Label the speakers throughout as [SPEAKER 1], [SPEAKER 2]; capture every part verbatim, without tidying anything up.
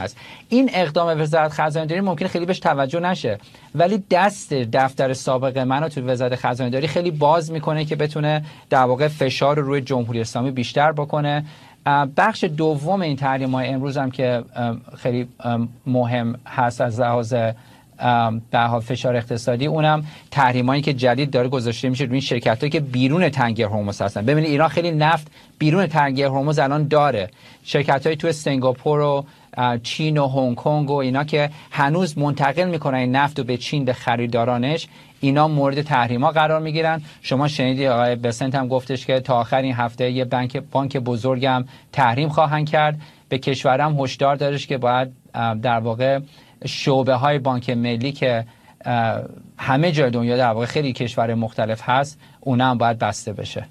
[SPEAKER 1] هست. این اقدام وزارت خزانه داری ممکنه خیلی بهش توجه نشه، ولی دست دفتر سابق منو تو وزارت خزانه داری خیلی باز میکنه که بتونه در واقع فشار رو روی جمهوری اسلامی بیشتر بکنه. بخش دوم این تحریم‌های امروز هم که خیلی مهم هست از لحاظ در حال فشار اقتصادی، اونم تحریمایی که جدید داره گذاشته میشه روی این شرکتایی که بیرون تنگه هرمز هستن. ببینید ایران خیلی نفت بیرون تنگه هرمز الان داره، شرکتایی تو سنگاپور و چین و هنگ کنگ و اینا که هنوز منتقل میکنن این نفت رو به چین به خریدارانش، اینا مورد تحریما قرار میگیرن. شما شنیدی آقای بسنت هم گفتش که تا آخر این هفته یه بانک بانک بزرگم تحریم خواهند کرد. به کشورم هشدار دادش که باید در واقع شعبه های بانک ملی که همه جای دنیا در واقع خیلی کشور مختلف هست، اونم باید بسته بشه.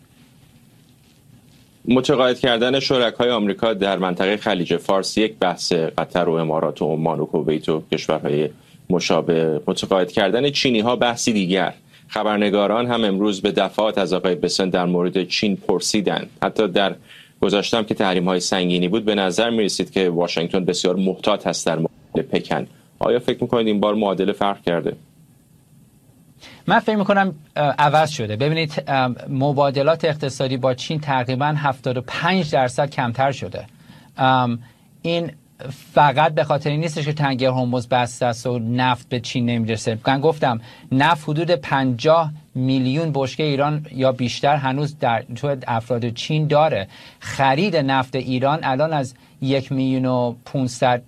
[SPEAKER 2] متقاعد کردن شرکای آمریکا در منطقه خلیج فارس یک بحث، قطر و امارات و عمان و کویت و کشورهای مشابه. متقاعد کردن چینی ها بحثی دیگر. خبرنگاران هم امروز به دفعات از آقای بسنت در مورد چین پرسیدند. حتی در گذاشتم که تحریم های سنگینی بود، به نظر می رسید که واشنگتن بسیار محتاط هست در مقابل پکن. آیا فکر میکنید این بار معادله فرق کرده؟
[SPEAKER 1] من فکر میکنم عوض شده. ببینید مبادلات اقتصادی با چین تقریبا هفتاد و پنج درصد کمتر شده. این فقط به خاطر این نیستش که تنگه هرمز بسته است و نفت به چین نمیرسه. من گفتم نفت حدود پنجاه میلیون بشکه ایران یا بیشتر هنوز در تو افراد چین داره. خرید نفت ایران الان از یک میلیون و پونصد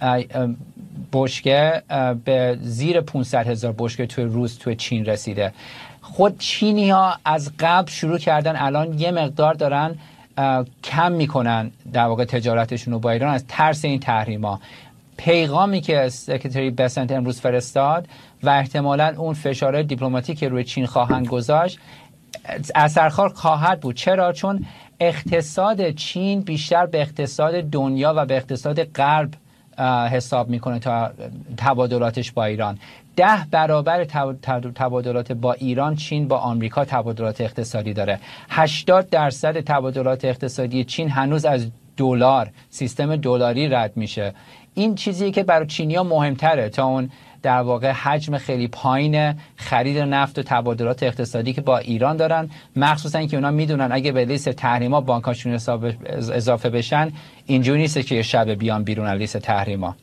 [SPEAKER 1] بشکه به زیر پونصد هزار بشکه توی روز توی چین رسیده. خود چینی ها از قبل شروع کردن الان یه مقدار دارن کم میکنن در واقع تجارتشون رو با ایران از ترس این تحریما. پیغامی که سکرتری بسنت امروز فرستاد و احتمالاً اون فشارهای دیپلماتیک روی چین خواهند گذاشت اثرخوار خواهد بود. چرا؟ چون اقتصاد چین بیشتر به اقتصاد دنیا و به اقتصاد غرب حساب میکنه تا تبادلاتش با ایران. ده برابر تبادلات با ایران چین با آمریکا تبادلات اقتصادی داره. هشتاد درصد تبادلات اقتصادی چین هنوز از دلار، سیستم دلاری رد میشه. این چیزیه که برای چینی‌ها مهمتره تا اون در واقع حجم خیلی پایین خرید نفت و تبادلات اقتصادی که با ایران دارن، مخصوصا که اونا میدونن اگه به لیست تحریما بانکاشون اضافه بشن اینجوری نیست که یه شب بیان بیرون از لیست تحریما.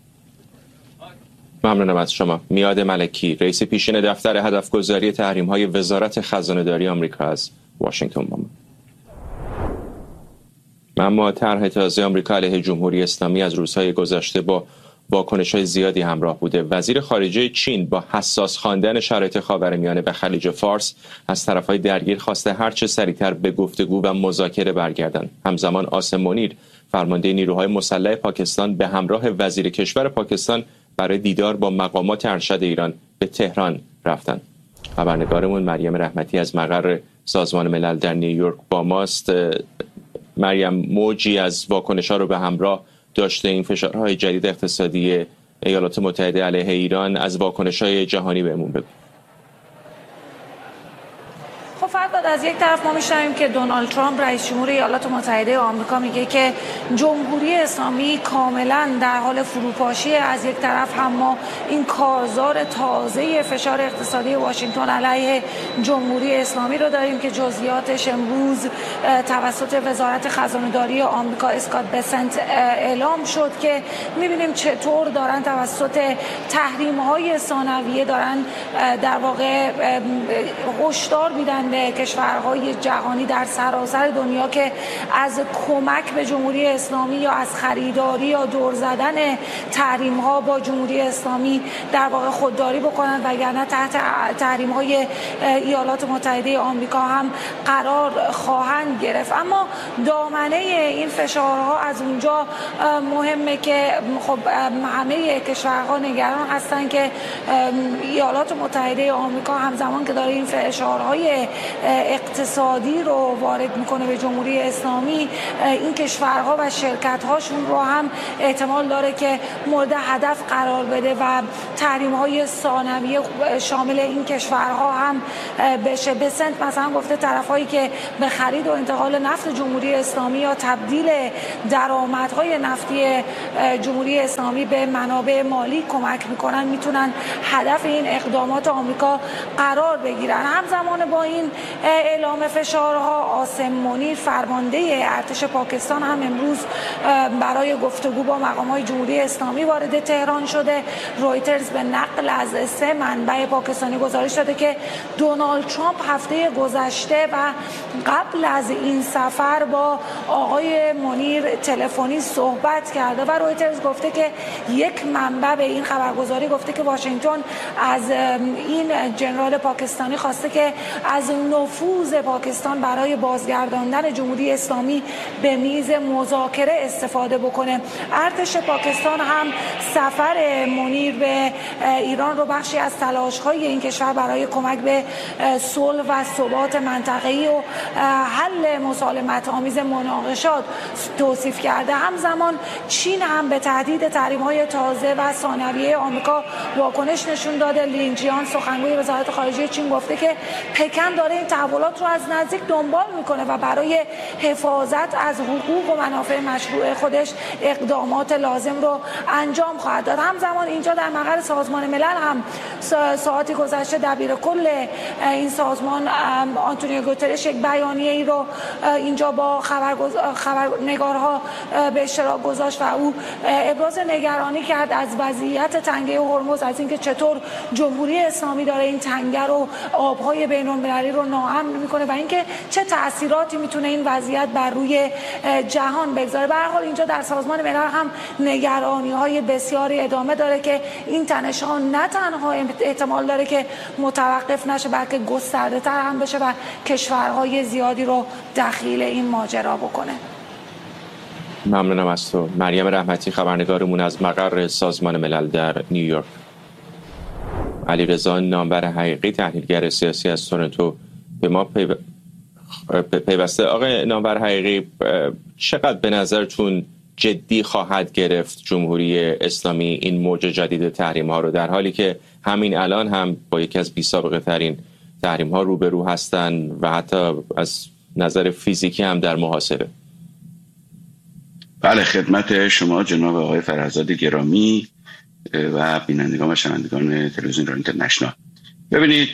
[SPEAKER 2] ممنونم از شما. میاد ملکی، رئیس پیشین دفتر هدفگذاری تحریم‌های وزارت خزانه‌داری آمریکا از واشنگتن. اما طرح تازه آمریکا علیه جمهوری اسلامی از روزهای گذشته با واکنش‌های زیادی همراه بوده. وزیر خارجه چین با حساس خواندن شرایط خاورمیانه و خلیج فارس از طرف‌های درگیر خواسته هر چه سریعتر به گفتگو و مذاکره برگردند. همزمان آسم منیر، فرمانده نیروهای مسلح پاکستان، به همراه وزیر کشور پاکستان برای دیدار با مقامات ارشد ایران به تهران رفتند. خبرنگارمون مریم رحمتی از مقر سازمان ملل در نیویورک با ماست. مریم، موجی از واکنش‌ها رو به همراه داشته این فشارهای جدید اقتصادی ایالات متحده علیه ایران، از واکنش‌های جهانی بهمون بگو.
[SPEAKER 3] خب فرزاد، از یک طرف ما می‌شنویم که دونالد ترامپ رئیس جمهور ایالات متحده آمریکا میگه که جمهوری اسلامی کاملا در حال فروپاشی. از یک طرف هم ما این کارزار تازه فشار اقتصادی واشنگتن علیه جمهوری اسلامی رو داریم که جزئیاتش امروز توسط وزارت خزانه‌داری آمریکا اسکات بسنت اعلام شد که می‌بینیم چطور دارن توسط تحریم‌های ثانویه دارن در واقع هشدار میدن به کشورهای جهانی در سراسر دنیا که از کمک به جمهوری اسلامی یا از خریداری یا دور زدن تحریم ها با جمهوری اسلامی در واقع خودداری بکنند، وگرنه تحت تحریم های ایالات متحده آمریکا هم قرار خواهند گرفت. اما دامنه این فشارها از اونجا مهمه که خب همه کشورها نگران هستند که ایالات متحده آمریکا همزمان که داره این فشارهای اقتصادی رو وارد میکنه به جمهوری اسلامی، این کشورها و شرکت‌هاشون رو هم احتمال داره که مورد هدف قرار بده و تحریم‌های ثانویه شامل این کشورها هم بشه. بسنت مثلا گفته طرف‌هایی که به خرید و انتقال نفت جمهوری اسلامی یا تبدیل درآمدهای نفتی جمهوری اسلامی به منابع مالی کمک میکنن میتونن هدف این اقدامات آمریکا قرار بگیرن. همزمان با این اعلام فشارها، عاصم منیر فرمانده ارتش پاکستان هم امروز برای گفتگو با مقام‌های جمهوری اسلامی وارد تهران شده. رویترز به نقل از سه منبع پاکستانی گزارش داده که دونالد ترامپ هفته گذشته و قبل از این سفر با آقای منیر تلفنی صحبت کرده و رویترز گفته که یک منبع به این خبرگزاری گفته که واشنگتن از این جنرال پاکستانی خواسته که از نفوذ پاکستان برای بازگرداندن جمهوری اسلامی به میز مذاکره استفاده بکنه. ارتش پاکستان هم سفر منیر به ایران رو بخشی از تلاش‌های این کشور برای کمک به صلح و ثبات منطقه‌ای و حل مسالمت آمیز مناقشات توصیف کرده. همزمان چین هم به تهدید تحریم‌های تازه و ثانویه آمریکا واکنش نشون داده. لین جیان سخنگوی وزارت خارجه چین گفته که پکن داره این تحولات رو از نزدیک دنبال میکنه و برای حفاظت از حقوق و منافع مشروع خودش اقدامات لازم رو انجام خواهد داد. همزمان اینجا در مقر سازمان ملل هم ساعتی گذشته دبیر کل این سازمان آنتونیو گوترش یک بیانیه ای رو اینجا با خبرنگارها به اشتراک گذاشت و او ابراز نگرانی کرد از وضعیت تنگه هرمز، از اینکه چطور جمهوری اسلامی داره این تنگه رو، آبهای بین‌المللی رو ناامن میکنه و اینکه چه تأثیراتی میتونه این وضعیت بر روی جهان بگذاره. به هر حال اینجا در سازمان ملل هم نگرانی‌های بسیاری ادامه داره که این تنش‌ها نه تنها احتمال داره که متوقف نشه بلکه گسترده‌تر هم بشه و کشورهای زیادی رو دخیل این ماجرا بکنه.
[SPEAKER 2] ممنونم از تو مریم رحمتی، خبرنگارمون از مقر سازمان ملل در نیویورک. علیرضا نامور حقیقی، تحلیلگر سیاسی از تورنتو، به ما پیو... پیوسته. آقای نامور حقیقی، چقدر به نظرتون جدی خواهد گرفت جمهوری اسلامی این موج جدید تحریم ها رو، در حالی که همین الان هم با یکی از بی سابقه ترین تحریم ها روبرو هستن و حتی از نظر فیزیکی هم در محاصره؟
[SPEAKER 4] بله، خدمت شما جناب آقای فرزاد گرامی و بینندگان و شنوندگان تلویزیون ایران اینترنشنال. ببینید،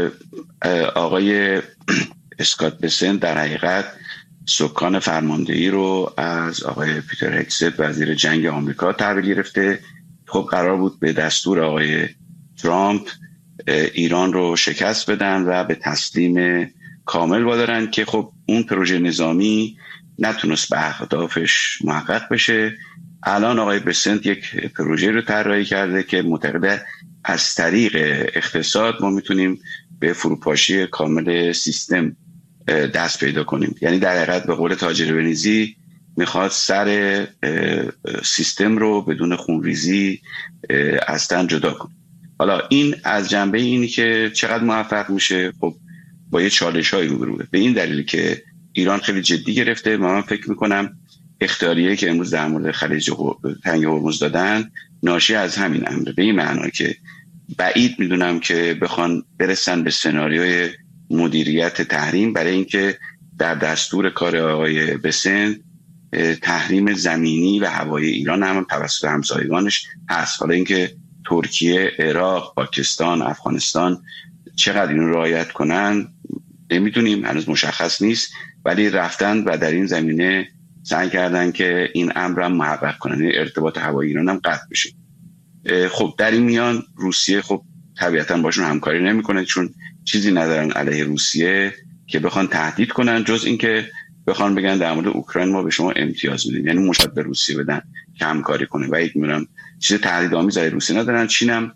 [SPEAKER 4] آقای اسکات بسنت در حقیقت سکان فرماندهی رو از آقای پیتر هگست وزیر جنگ آمریکا تحویل گرفته. خب قرار بود به دستور آقای ترامپ ایران رو شکست بدن و به تسلیم کامل وادارن که خب اون پروژه نظامی نتونست به اهدافش محقق بشه. الان آقای بسنت یک پروژه رو طراحی کرده که معتقده از طریق اقتصاد ما میتونیم به فروپاشی کامل سیستم دست پیدا کنیم. یعنی در حقیقت به قول تاجر بنیزی میخواد سر سیستم رو بدون خونریزی اصلا جدا کنه. حالا این از جنبه اینی که چقدر موفق میشه، خب با یه چالش هایی روبروه. به این دلیل که ایران خیلی جدی گرفته. من فکر میکنم اختیاریه که امروز در مورد خلیج تنگ هرمز دادن ناشی از همین امره، به این معنی که بعید میدونم که بخوان برسن به سناریوی مدیریت تحریم، برای اینکه در دستور کار آقای بسنت تحریم زمینی و هوایی ایران هم توسط همسایگانش هست. حالا اینکه ترکیه، عراق، پاکستان، افغانستان چقدر اینو رعایت کنن نمیدونیم، هنوز مشخص نیست، ولی رفتن و در این زمینه سعی کردن که این امر هم محقق کنن، ارتباط هوایی ایران هم قطع بشه. خب در این میان روسیه خب طبیعتا باشون همکاری نمیکنه، چون چیزی ندارن علیه روسیه که بخوان تهدید کنن، جز اینکه بخوان بگن در مورد اوکراین ما به شما امتیاز میدیم، یعنی مشابه به روسیه بدن که همکاری کنه. و یک میرم چیز تهدیدآمیز علیه روسیه ندارن. چین هم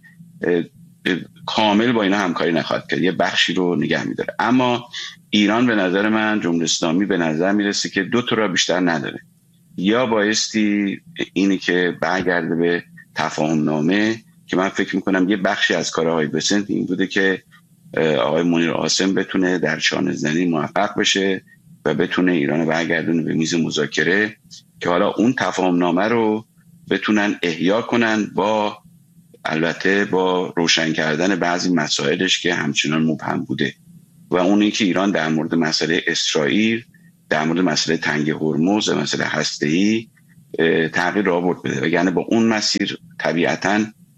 [SPEAKER 4] کامل با اینا همکاری نخواهد کرد، یه بخشی رو نگه میداره. اما ایران به نظر من، جمهوری اسلامی به نظر میرسه که دو تا را بیشتر نداره. یا بایستی اینی که برگرده به تفاهم نامه، که من فکر میکنم یه بخشی از کارهای بسنت این بوده که آقای منیر قاسم بتونه در چانه زنی موفق بشه و بتونه ایران رو برگردونه به میز مذاکره که حالا اون تفاهم نامه رو بتونن احیا کنن، با البته با روشن کردن بعضی مسائلش که همچنان مبهم بوده و اونی که ایران در مورد مسئله اسرائیل، در مورد مسئله تنگ هرمز و مسئله هسته‌ای تغییر آورد بده، یعنی با اون مسیر طبیعتاً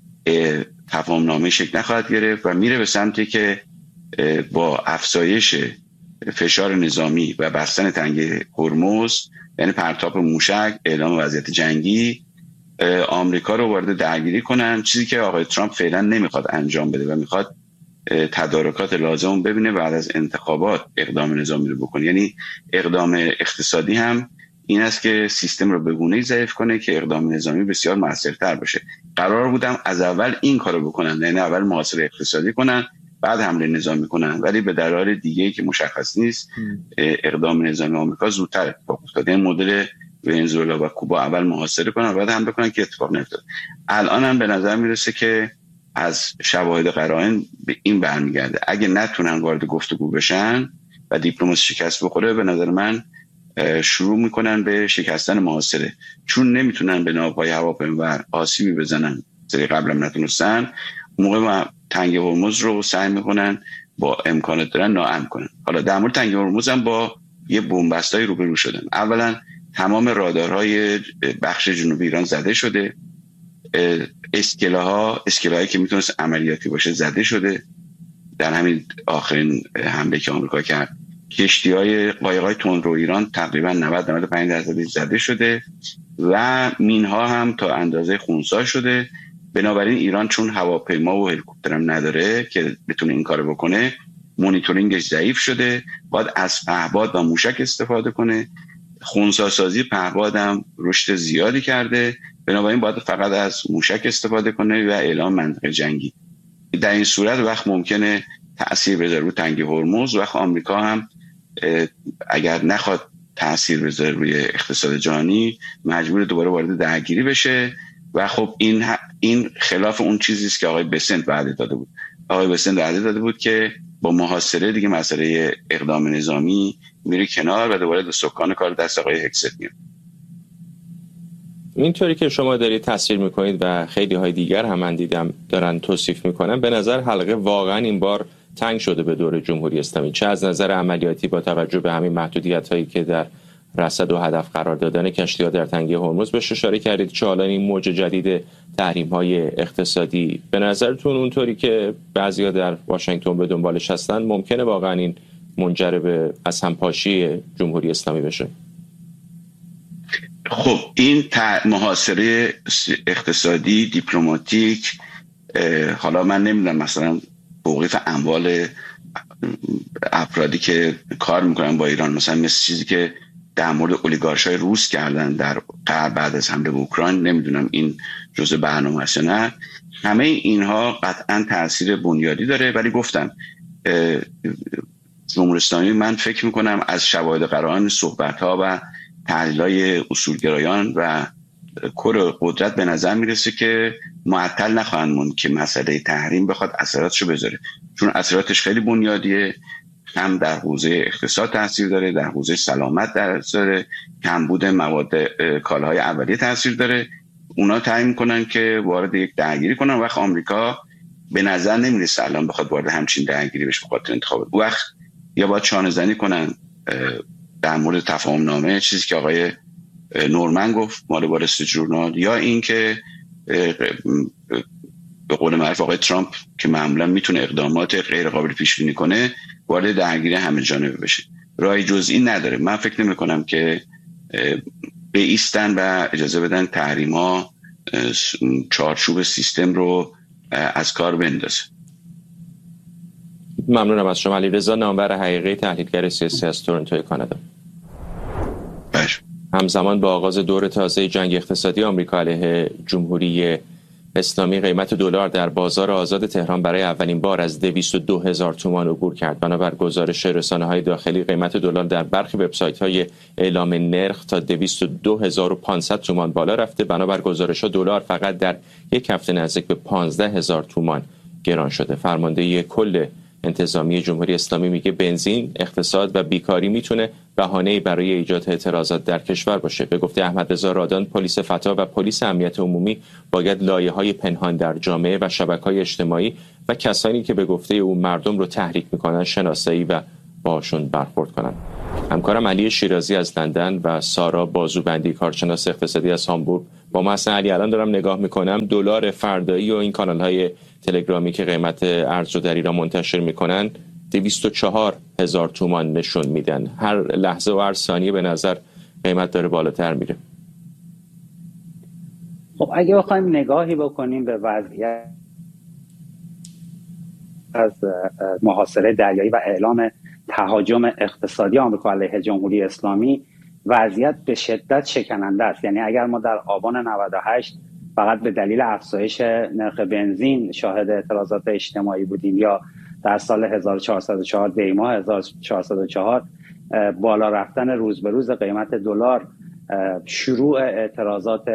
[SPEAKER 4] تفاهم نامه شکل نخواهد گرفت و میره به سمتی که با افزایش فشار نظامی و بستن تنگ هرمز، یعنی پرتاب موشک، اعلام وضعیت جنگی، آمریکا رو وارد درگیری کنن، چیزی که آقای ترامپ فعلا نمیخواد انجام بده و میخواد تدارکات لازم ببینه بعد از انتخابات اقدام نظامی رو بکنه. یعنی اقدام اقتصادی هم این است که سیستم رو به گونه‌ای ضعیف کنه که اقدام نظامی بسیار موثرتر باشه. قرار بودم از اول این کارو بکنن، یعنی اول محاصره اقتصادی کنن بعد حمله نظامی کنن، ولی به دلایل دیگه‌ای که مشخص نیست اقدام نظامی آمریکا زودتر اتفاق افتاد. این مدل ونزوئلا و کوبا اول محاصره کنن بعد حمله کنن که اتفاق نیفتاد. الان هم به نظر میرسه که از شواهد قرائن به این برمیگرده اگه نتونن وارد گفتگو بشن و دیپلماسی شکست بخوره، به نظر من شروع میکنن به شکستن محاصره، چون نمیتونن به ناوهای هواپیما آسیبی بزنن سری قبل هم نتونستن. موقع ما تنگ هرمز رو سعی میکنن با امکانات دارن ناامن کنن. حالا در مورد تنگ هرمز هم با یه بنبستای روبرو شدن. اولا تمام رادارهای بخش جنوبی ایران زده شده، اسکلاها اسکلاهایی که میتونست عملیاتی باشه زده شده در همین آخرین حمله که آمریکا کرد. کشتی‌های قایق‌های تندرو ایران تقریبا نود تا نود و پنج درصد زده شده و مین‌ها هم تا اندازه خونسا شده. بنابراین ایران چون هواپیما و هلیکوپتر هم نداره که بتونه این کارو بکنه، مانیتورینگش ضعیف شده، باید از پهپاد و موشک استفاده کنه. خونسا سازی پهپاد هم رشد زیادی کرده، بنابراین باید فقط از موشک استفاده کنه و اعلام منطقه جنگی. در این صورت وقت ممکنه تأثیر بذاره رو تنگ هرمز، وقت آمریکا هم اگر نخواد تأثیر بذاره روی اقتصاد جهانی مجبور دوباره وارد درگیری بشه و خب این این خلاف اون چیزی است که آقای بسنت وعده داده بود. آقای بسنت وعده داده بود که با محاصره دیگه مسئله اقدام نظامی میره کنار و دوباره سکان کار دست آقای هکست میاد.
[SPEAKER 2] اینطوری که شما دارید تصویر میکنید و خیلی های دیگر هم من دیدم دارن توصیف میکنن، به نظر حلقه واقعا این بار تنگ شده به دور جمهوری اسلامی، چه از نظر عملیاتی با توجه به همین محدودیت هایی که در رصد و هدف قرار دادن کشتی‌ها در تنگه هرمز بهش اشاره کردید، چه حالا این موج جدید تحریم های اقتصادی. به نظرتون اونطوری که بعضیا در واشنگتن به دنبالش هستن ممکنه واقعا این منجر به از همپاشی جمهوری اسلامی بشه؟
[SPEAKER 4] خب این محاصره اقتصادی دیپلماتیک، حالا من نمیدونم مثلا توقیف اموال افرادی که کار میکنن با ایران، مثلا مثل چیزی که در مورد اولیگارشای روس کردن در بعد از حمله به اوکراین، نمیدونم این جزء برنامه هست نه. همه اینها قطعا تاثیر بنیادی داره، ولی گفتم جمهوری اسلامی من فکر میکنم از شواهد قرائن صحبت‌ها و تحلیل‌های اصولگرایان و کور قدرت به نظر میرسه که معطل نخواهند موند که مسئله تحریم بخواد اثراتشو بذاره، چون اثراتش خیلی بنیادیه، هم در حوزه اقتصاد تاثیر داره، در حوزه سلامت تاثیر داره، کمبود مواد کالاهای اولیه تاثیر داره. اونا تعیین میکنن که وارد یک درگیری کنن، وقت آمریکا به نظر نمیرسه الان بخواد وارد همچین درگیری بشه بخاطر انتخابات. وقت یا باید چانه زنی کنن در مورد تفاهم نامه، چیزی که آقای نورمن گفت مال وال استریت ژورنال، یا این که به قول معروف آقای ترامپ که معمولا میتونه اقدامات غیر قابل پیش بینی کنه وارد درگیری همه جانبه بشه. راه جزئی نداره. من فکر نمی کنم که به ایستن و اجازه بدن تحریما چارچوب سیستم رو از کار بندازه.
[SPEAKER 2] ممنونم از شما. علیرضا نامور حقیقی، تحلیلگر سیاسی از تورنتو کانادا.
[SPEAKER 4] باش.
[SPEAKER 2] همزمان با آغاز دور تازه جنگ اقتصادی آمریکا علیه جمهوری اسلامی، قیمت دلار در بازار آزاد تهران برای اولین بار از دویست و دو هزار تومان عبور کرد. بنابر گزارش رسانه‌های داخلی، قیمت دلار در برخی وبسایت‌های اعلام نرخ تا دویست و دو هزار و پانصد تومان بالا رفته. بنابر گزارش‌ها دلار فقط در یک هفته نزدیک به پانزده هزار تومان گران شده. فرمانده کل انتظامی جمهوری اسلامی میگه بنزین، اقتصاد و بیکاری میتونه بهانه‌ای برای ایجاد اعتراضات در کشور باشه. به گفته احمد رضا رادان، پلیس فتا و پلیس امنیت عمومی باید لایه‌های پنهان در جامعه و شبکه‌های اجتماعی و کسانی که به گفته او مردم رو تحریک میکنن شناسایی و باهاشون برخورد کنن. همکارم علی شیرازی از لندن و سارا بازوبندی کارشناس اقتصادی از هامبورگ با ما هستن. علی، الان دارم نگاه میکنم دلار فردایی و این کانال‌های تلگرامی که قیمت ارز رو در ایران منتشر میکنن دویست و چهار هزار تومان نشون میدن. هر لحظه و هر ثانیه به نظر قیمت داره بالاتر میره.
[SPEAKER 5] خب اگه بخوایم نگاهی بکنیم به وضعیت از محاصره دریایی و اعلام تهاجم اقتصادی آمریکا علیه جمهوری اسلامی، وضعیت به شدت شکننده است. یعنی اگر ما در آبان نود و هشت فقط به دلیل افزایش نرخ بنزین شاهد اعتراضات اجتماعی بودیم، یا در سال هزار و چهارصد و چهار دیماه هزار و چهارصد و چهار بالا رفتن روز به روز قیمت دلار شروع اعتراضات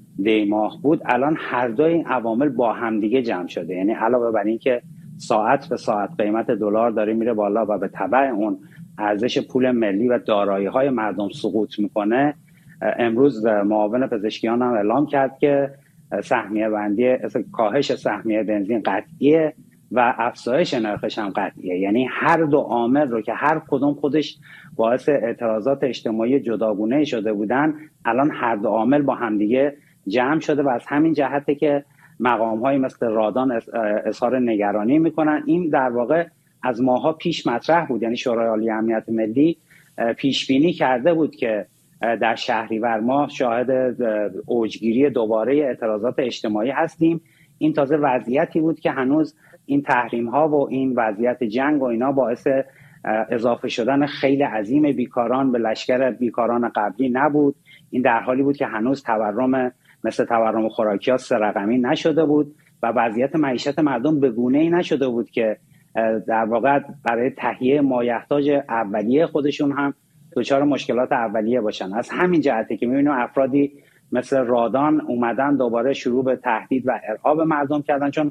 [SPEAKER 5] دیماه بود، الان هر دو این عوامل با همدیگه جمع شده. یعنی علاوه بر این که ساعت به ساعت قیمت دلار داره میره بالا و به تبع اون ارزش پول ملی و دارایی‌های مردم سقوط میکنه، امروز معاون پزشکیان هم اعلام کرد که سهمیه بندی کاهش سهمیه بنزین قطعیه و افزایش نرخش هم قطعیه. یعنی هر دو عامل رو که هر کدوم خودش باعث اعتراضات اجتماعی جداگونه شده بودن، الان هر دو عامل با همدیگه جمع شده و از همین جهته که مقام‌های مثل رادان اظهار نگرانی میکنن. این در واقع از ماها پیش مطرح بود. یعنی شورای عالی امنیت ملی پیش بینی کرده بود که در شهریور ماه شاهد اوجگیری دوباره اعتراضات اجتماعی هستیم. این تازه وضعیتی بود که هنوز این تحریم ها و این وضعیت جنگ و اینا باعث اضافه شدن خیلی عظیم بیکاران به لشکر بیکاران قبلی نبود. این در حالی بود که هنوز تورم مثل تورم خوراکی ها سه رقمی نشده بود و وضعیت معیشت مردم به گونه‌ای نشده بود که در واقع برای تهیه مایحتاج اولیه خودشون هم دچار مشکلات اولیه باشن. از همین جهته که می‌بینیم افرادی مثل رادان اومدن دوباره شروع به تهدید و ارعاب مردم کردن، چون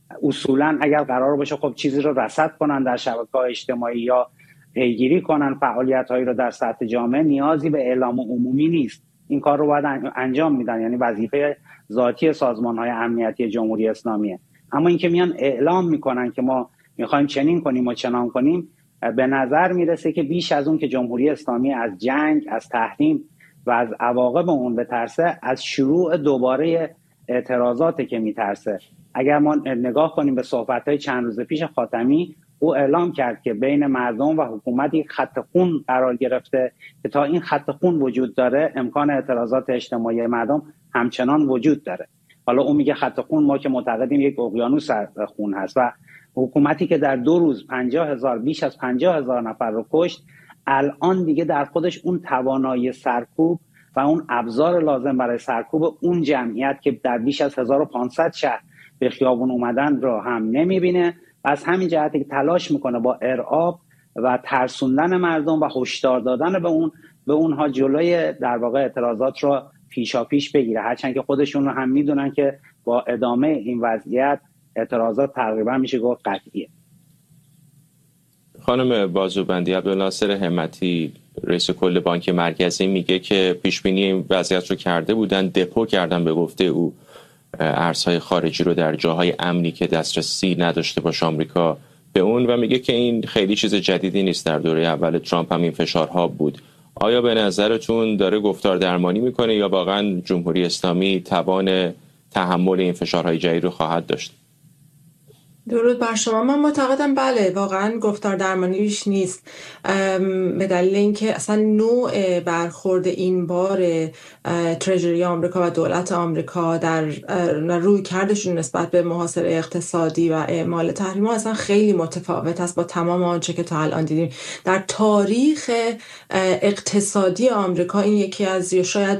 [SPEAKER 5] اصولا اگر قرار باشه خب چیزی رو رصد کنن در شبکه‌های اجتماعی یا پیگیری کنن فعالیت‌هایی رو در سطح جامعه، نیازی به اعلام عمومی نیست. این کار رو باید انجام میدن، یعنی وظیفه ذاتی سازمان‌های امنیتی جمهوری اسلامیه. اما اینکه میان اعلام میکنن که ما میخوایم چنین کنیم و چنان کنیم، به نظر میرسه که بیش از اون که جمهوری اسلامی از جنگ، از تحریم و از عواقب اون بترسه، از شروع دوباره اعتراضاته که میترسه. اگر ما نگاه کنیم به صحبت‌های چند روز پیش خاتمی، او اعلام کرد که بین مردم و حکومت یک خط خون قرار گرفته که تا این خط خون وجود داره امکان اعتراضات اجتماعی مردم همچنان وجود داره. حالا او میگه خط خون، ما که معتقدیم یک اقیانوس خون هست و حکومتی که در دو روز پنجاه هزار بیش از پنجاه هزار نفر رو کشت، الان دیگه در خودش اون توانایی سرکوب و اون ابزار لازم برای سرکوب اون جمعیت که در بیش از هزار و پانصد شهر به خیابون اومدن رو هم نمیبینه. از همین جهتی که تلاش میکنه با ارعاب و ترسوندن مردم و هشدار دادن به اون به اونها جلوی در واقع اعتراضات رو پیشا پیش بگیره، هرچند که خودشون رو هم میدونن که با ادامه این وضعیت اعتراضات تقریبا میشه گفت قطعیه.
[SPEAKER 2] خانم بازوبندی، عبدالناصر همتی رئیس کل بانک مرکزی میگه که پیش بینی این وضعیت رو کرده بودن، دپو کردن به گفته او ارزهای خارجی رو در جاهای امنی که دسترسی نداشته باشه آمریکا به اون، و میگه که این خیلی چیز جدیدی نیست، در دوره اول ترامپ هم این فشارها بود. آیا به نظرتون داره گفتار درمانی میکنه یا واقعا جمهوری اسلامی توان تحمل این فشارهای جدید رو خواهد داشت؟
[SPEAKER 6] درود بر شما. من معتقدم بله، واقعا گفتار درمانیش نیست، به دلیل اینکه اصلا نوع برخورد این بار ترژری آمریکا و دولت آمریکا در روی کردشون نسبت به محاصره اقتصادی و اعمال تحریم ها اصلا خیلی متفاوت است با تمام آنچه که تا الان دیدیم در تاریخ اقتصادی آمریکا. این یکی از یا شاید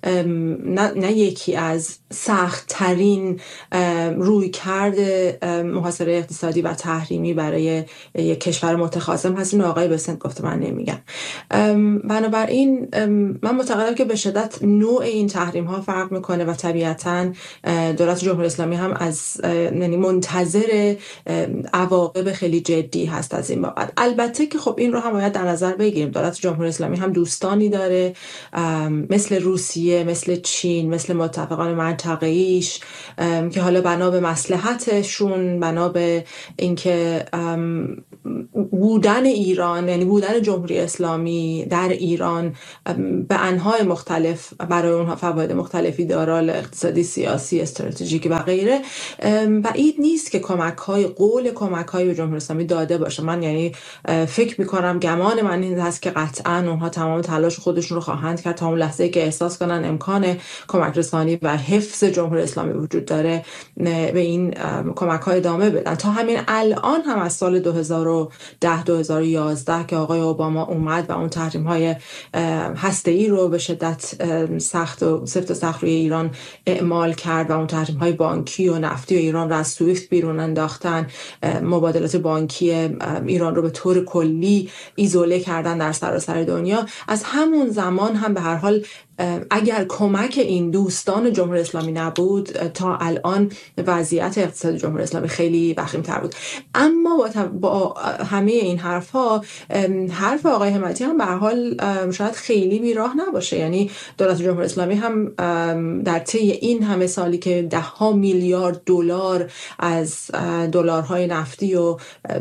[SPEAKER 6] نه, نه یکی از سخت ترین روی کرد محاصره اقتصادی و تحریمی برای یک کشور متخاصم هست. اینو آقای بسنت گفته، من نمیگم. بنابراین من معتقدم که به شدت نوع این تحریم ها فرق میکنه و طبیعتاً دولت جمهوری اسلامی هم از یعنی منتظر عواقب خیلی جدی هست از این بابت. البته که خب این رو هم باید در نظر بگیریم، دولت جمهوری اسلامی هم دوستانی داره مثل روسیه، مثل چین، مثل متفقان منطقه‌ایش که حالا بنا به مصلحتشون، بنا به اینکه بودن ایران، یعنی بودن جمهوری اسلامی در ایران به انواع مختلف برای اونها فواید مختلفی داره، اقتصادی، سیاسی، استراتژیکی و غیره، بعید نیست که کمک‌های قول کمک‌های به جمهوری اسلامی داده باشه. من یعنی فکر می‌کنم، گمان من این هست که قطعاً اونها تمام تلاش خودشون رو خواهند کرد تا اون لحظه‌ای که احساس کنن امکان کمک رسانی و حفظ جمهوری اسلامی وجود داره به این کمک‌ها ادامه بدن. تا همین الان هم از سال دو هزار و ده دو هزار و یازده که آقای اوباما اومد و اون تحریم‌های هسته‌ای رو به شدت سخت و سفت و سخت روی ایران اعمال کرد و اون تحریم‌های بانکی و نفتی و ایران رو از سویفت بیرون انداختن، مبادلات بانکی ایران رو به طور کلی ایزوله کردن در سراسر دنیا. از همون زمان هم به هر حال اگر کمک این دوستان جمهوری اسلامی نبود، تا الان وضعیت اقتصاد جمهوری اسلامی خیلی وخیم‌تر بود. اما با, با همه این حرفها، حرف آقای همتی هم به هر حال شاید خیلی بیراه نباشه. یعنی دولت جمهوری اسلامی هم در طی این همه سالی که ده ها میلیارد دلار از دلارهای نفتی و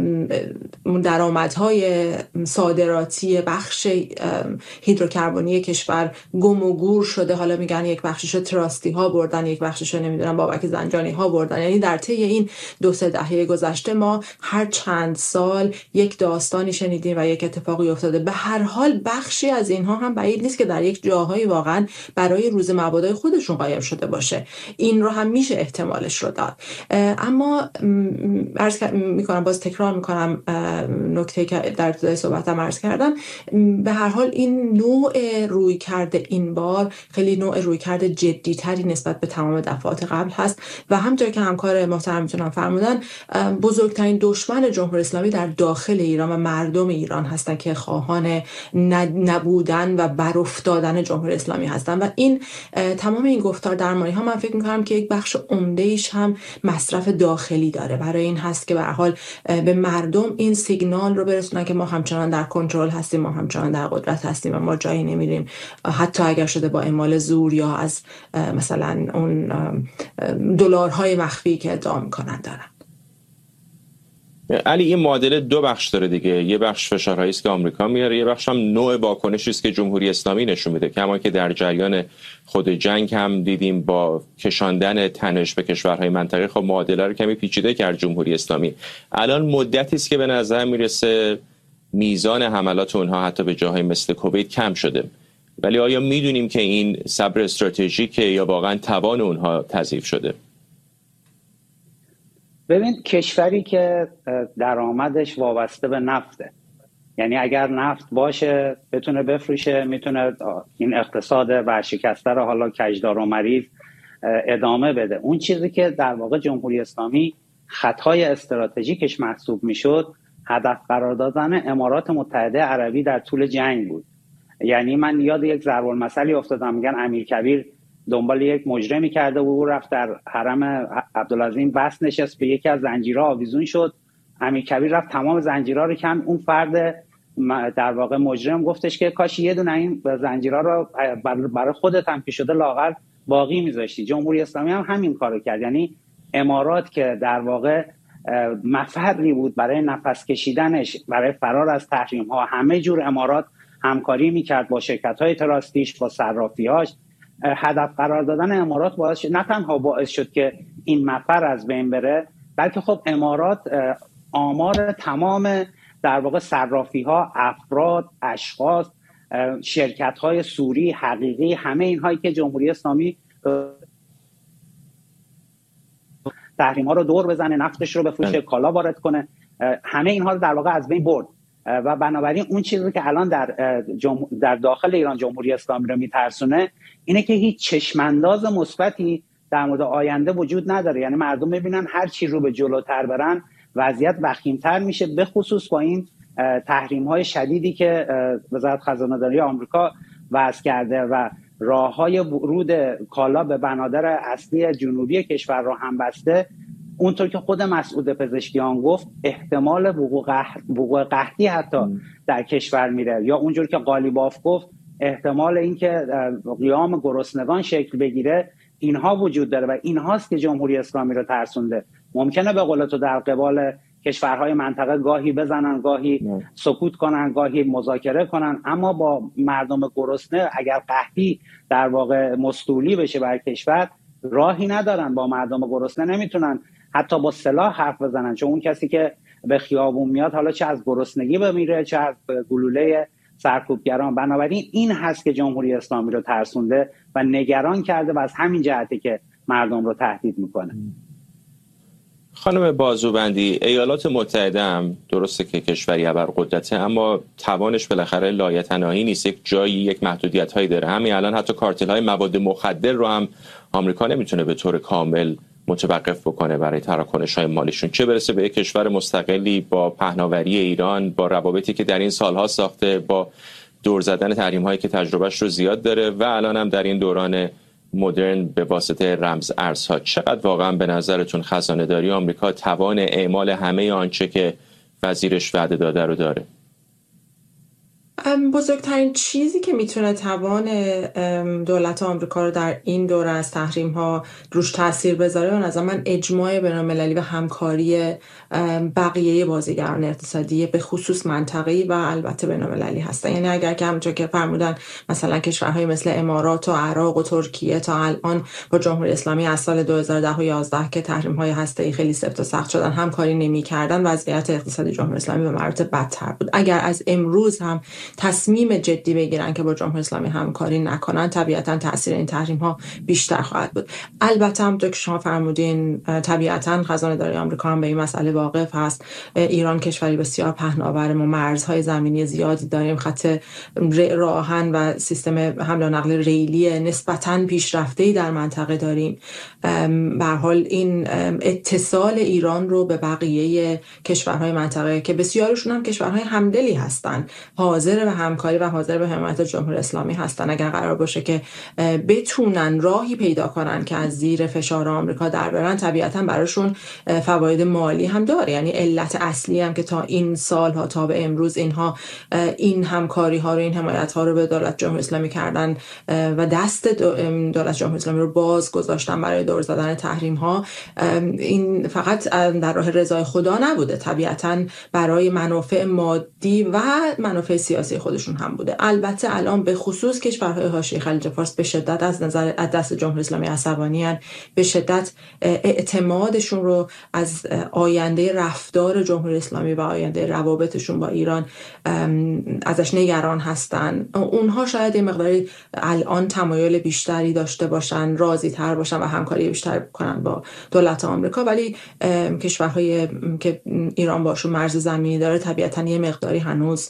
[SPEAKER 6] درآمدهای صادراتی بخش هیدروکربنی کشور گم و گور شده، حالا میگن یک بخششو تراستی ها بردن، یک بخششو نمیدونم بابک زنجانی ها بردن، یعنی در طی این دو سه دهه گذشته ما هر چند سال یک داستانی شنیدیم و یک اتفاقی افتاده. به هر حال بخشی از اینها هم بعید نیست که در یک جاهایی واقعا برای روز مبادای خودشون قایم شده باشه. این رو هم میشه احتمالش رو داد. اما عرض میکنم، باز تکرار میکنم نکته که در ابتدای صحبتم عرض کردم، به هر حال این نوع روی کرده این بار خیلی نوع رویکرد جدی‌تری نسبت به تمام دفعات قبل هست و همونطور که همکار محترمتون هم فرمودن، بزرگترین دشمن جمهوری اسلامی در داخل ایران و مردم ایران هستن که خواهان نبودن و برافتادن جمهوری اسلامی هستن و این تمام این گفتار درمانی ها من فکر می‌کنم که یک بخش عمده‌ایش هم مصرف داخلی داره. برای این هست که به هر حال به مردم این سیگنال رو برسونن که ما همچنان در کنترل هستیم، ما همچنان در قدرت هستیم و ما جایی نمیریم، حتی اگر شده با اعمال زور یا از مثلا اون دلارهای مخفی که ادعا میکنن دارن.
[SPEAKER 2] علی، این معادله دو بخش داره دیگه. یه بخش فشارهایی است که آمریکا میاره، یه بخش هم نوع واکنشی است که جمهوری اسلامی نشون میده. کما که در جریان خود جنگ هم دیدیم با کشاندن تنش به کشورهای منطقه، خب معادله رو کمی پیچیده کرد جمهوری اسلامی. الان مدتی است که به نظر میرسه میزان حملات اونها حتی به جاهای مثل کویت کم شده، ولی آیا میدونیم که این صبر استراتژیکه یا واقعا توان اونها تضعیف شده؟
[SPEAKER 5] ببین، کشوری که درآمدش وابسته به نفته، یعنی اگر نفت باشه بتونه بفروشه، میتونه این اقتصاد ورشکسته رو حالا کجدار و مریض ادامه بده. اون چیزی که در واقع جمهوری اسلامی خطای استراتژیکش محسوب میشد، هدف قرار دادن امارات متحده عربی در طول جنگ بود. یعنی من یاد یک ضرب المثلی افتادم، میگن امیرکبیر دنبال یک مجرمی کرده و او رفت در حرم عبدالعظیم بس نشست، به یکی از زنجیرها آویزون شد. امیرکبیر رفت تمام زنجیرها رو کند. اون فرد در واقع مجرم گفتش که کاش یه دونه این زنجیرها رو برای خودت هم که شده لاغر باقی میذاشتی. جمهوری اسلامی هم همین کارو کرد. یعنی امارات که در واقع مفری بود برای نفس کشیدنش، برای فرار از تحریم ها، همه جور امارات همکاری میکرد با شرکت های تراستیش، با صرافیاش. هدف قرار دادن امارات باعث شد، نه تنها باعث شد که این مفر از بین بره، بلکه خب امارات آمار تمام در واقع صرافی ها، افراد، اشخاص، شرکت های سوری حقیقی، همه اینهایی که جمهوری اسلامی تحریم ها رو دور بزنه، نفتش رو بفروشه، کالا وارد کنه، همه اینها رو در واقع از بین برد. و بنابراین اون چیزی که الان در جمهور در داخل ایران جمهوری اسلامی رو میترسونه اینه که هیچ چشمانداز مثبتی در مورد آینده وجود نداره. یعنی مردم میبینن هر چی رو به جلوتر برن وضعیت وخیم‌تر میشه، به خصوص با این تحریم‌های شدیدی که وزارت خزانه‌داری آمریکا وضع کرده و راه‌های ورود کالا به بنادر اصلی جنوبی کشور را هم بسته. اونطور که خود مسعود پزشکیان گفت احتمال وقوع قحط وقوع قحطی حتی در کشور میره، یا اونجور که قالیباف گفت احتمال اینکه قیام گرسنگان شکل بگیره. اینها وجود داره و اینهاست که جمهوری اسلامی رو ترسونده. ممکنه به قول تو در قبال کشورهای منطقه گاهی بزنن، گاهی نه. سکوت کنن، گاهی مذاکره کنن، اما با مردم گرسنه اگر قحطی در واقع مستولی بشه بر کشور راهی ندارن. با مردم گرسنه نمیتونن حتی با سلاح حرف بزنن، چون اون کسی که به خیابون میاد حالا چه از گرسنگی بمیره چه از گلوله سرکوبگران. بنابراین این هست که جمهوری اسلامی رو ترسونده و نگران کرده و از همین جهته که مردم رو تهدید میکنه.
[SPEAKER 2] خانم بازوبندی، ایالات متحده هم درسته که کشوری ابرقدرته، اما توانش بالاخره لایتناهی نیست، یک جایی یک محدودیت هایی داره. همین الان حتی کارتل های مواد مخدر رو هم آمریکا نمیتونه به طور کامل متوقف بکنه برای تراکنش های مالیشون، چه برسه به یک کشور مستقلی با پهناوری ایران، با روابطی که در این سالها ساخته، با دور زدن تحریم هایی که تجربهش رو زیاد داره و الان هم در این دوران مدرن به واسطه رمز ارزها. چقدر واقعا به نظرتون خزانه داری آمریکا توان اعمال همه آنچه که وزیرش وعده داده رو داره؟
[SPEAKER 6] بزرگترین چیزی که میتونه توان دولت آمریکا رو در این دوره از تحریم ها روش تاثیر بذاره به نظر من اجماع بین‌المللی و همکاری بقیه بازیگران اقتصادی به خصوص منطقه‌ای و البته بین‌المللی هستن. یعنی اگر که همونطور که فرمودن مثلا کشورهای مثل امارات و عراق و ترکیه تا الان با جمهوری اسلامی از سال دو هزار و ده و یازده که تحریم های هسته‌ای خیلی سفت و سخت شدن همکاری نمی‌کردن، وضعیت اقتصادی جمهوری اسلامی به مراتب بدتر بود. اگر از امروز هم تصمیم جدی بگیرن که با جمهوری اسلامی همکاری نکنن، طبیعتاً تاثیر این تحریم ها بیشتر خواهد بود. البته همونطور که شما فرمودین طبیعتاً خزانه داری آمریکا هم به این مسئله واقف هست. ایران کشوری بسیار پهناور، ما مرزهای زمینی زیادی داریم، خط راهن و سیستم حمل و نقل ریلی نسبتاً پیشرفته‌ای در منطقه داریم. به هر حال این اتصال ایران رو به بقیه کشورهای منطقه که بسیارشون هم کشورهای همدلی هستن، حاضر به همکاری و حاضر به حمایت جمهوری اسلامی هستن، اگر قرار باشه که بتونن راهی پیدا کنن که از زیر فشار آمریکا در برن، طبیعتاً براشون فواید مالی هم داره. یعنی علت اصلی هم که تا این سالها تا به امروز اینها این همکاری ها رو، این حمایت ها رو به دولت جمهوری اسلامی کردن و دست دولت جمهوری اسلامی رو باز گذاشتن برای دور زدن تحریم ها، این فقط در راه رضای خدا نبوده، طبیعتاً برای منافع مادی و منافع سیاسی خودشون هم بوده. البته الان به خصوص کشورهای حاشیه خلیج فارس به شدت از نظر از دست جمهوری اسلامی عصبانی‌اند، به شدت اعتمادشون رو از آینده رفتار جمهوری اسلامی و آینده روابطشون با ایران ازش نگران هستن. اونها شاید این مقداری الان تمایل بیشتری داشته باشن، راضی تر باشن و همکاری بیشتر بکنن با دولت آمریکا، ولی کشورهای که ایران باشون مرز زمینی داره طبیعتاً یه مقداری هنوز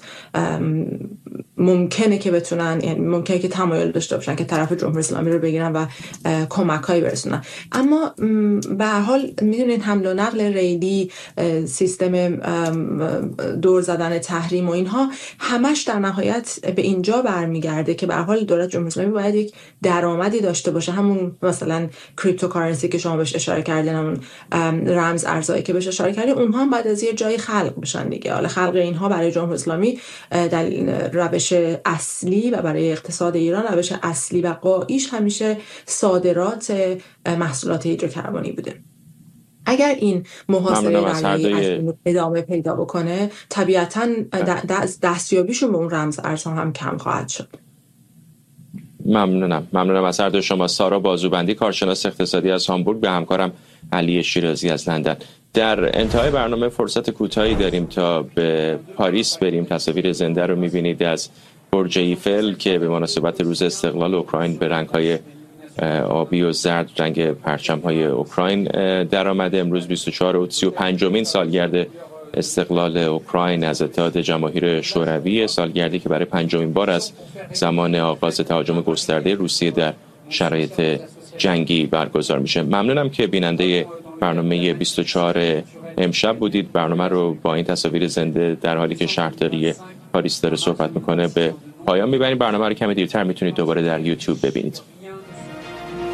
[SPEAKER 6] ممکنه که بتونن، یعنی ممکنه که تمایل داشته باشن که طرف جمهوری اسلامی رو بگیرن و کمک‌هایی برسونن. اما به هر حال میدونین حمل و نقل ریلی، سیستم دور زدن تحریم و اینها همش در نهایت به اینجا برمیگرده که به هر حال دولت جمهوری اسلامی باید یک درآمدی داشته باشه. همون مثلا کریپتوکارنسی که شما بهش اشاره کردین، همون رمز ارزایی که بهش اشاره کردین، اونها هم باید از یه جایی خلق بشن دیگه. حالا خلق اینها برای جمهوری اسلامی در روش اصلی و برای اقتصاد ایران روش اصلی و قاییش همیشه صادرات محصولات هیدروکربنی بوده. اگر این محاصره دریایی ادامه پیدا بکنه، طبیعتاً دستیابیشون به اون رمز ارزها هم کم خواهد شد.
[SPEAKER 2] ممنونم. ممنونم از هر دو شما. سارا بازوبندی، کارشناس اقتصادی از هامبورگ، به همکارم علی شیرازی از لندن. در انتهای برنامه فرصت کوتاهی داریم تا به پاریس بریم. تصاویر زنده رو می‌بینید از برج ایفل که به مناسبت روز استقلال اوکراین به رنگ‌های آبی و زرد، رنگ پرچم‌های اوکراین در آمده. امروز بیست و چهارم اوت، سی و پنجمین سالگرد استقلال اوکراین از اتحاد جماهیر شوروی، سالگردی که برای پنجمین بار از زمان آغاز تهاجم گسترده روسیه در شرایط جنگی برگزار میشه. ممنونم که بیننده برنامه بیست و چهار امشب بودید. برنامه رو با این تصاویر زنده در حالی که شهرداری پاریس داره صحبت میکنه به پایان میبریم. برنامه رو کمی دیرتر میتونید دوباره در یوتیوب ببینید.